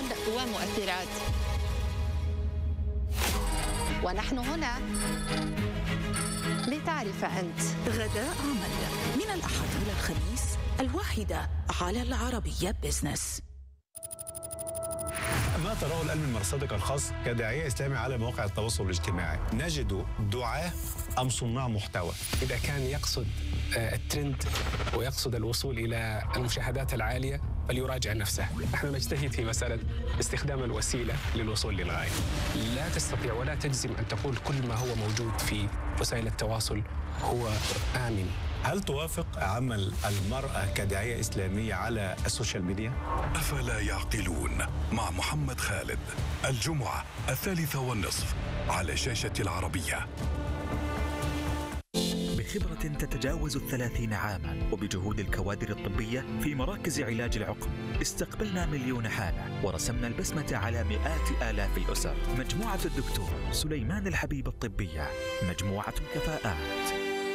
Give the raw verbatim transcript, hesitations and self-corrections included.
ومؤثرات. ونحن هنا لتعرف أنت. غداء عمل من الأحد إلى الخميس الواحدة على العربية بيزنس. ما تراه الآن من مرصدك الخاص كداعية إسلامي على مواقع التواصل الاجتماعي؟ نجد دعاة أم صناع محتوى؟ إذا كان يقصد الترند ويقصد الوصول إلى المشاهدات العالية فليراجع نفسه. نحن نجتهد في مسألة استخدام الوسيلة للوصول للغاية. لا تستطيع ولا تجزم أن تقول كل ما هو موجود في وسائل التواصل هو آمن. هل توافق عمل المرأة كداعية إسلامية على السوشيال ميديا؟ أفلا يعقلون مع محمد خالد الجمعة الثالثة والنصف على شاشة العربية. بخبرة تتجاوز الثلاثين عاما وبجهود الكوادر الطبية في مراكز علاج العقم استقبلنا مليون حالة ورسمنا البسمة على مئات آلاف الأسر. مجموعة الدكتور سليمان الحبيب الطبية، مجموعة كفاءات.